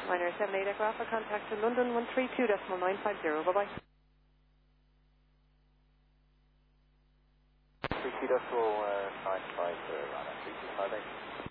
Ryanair 78 Echo Alpha, contact to London 132.950. Bye-bye. 32.950, Ryanair 3258.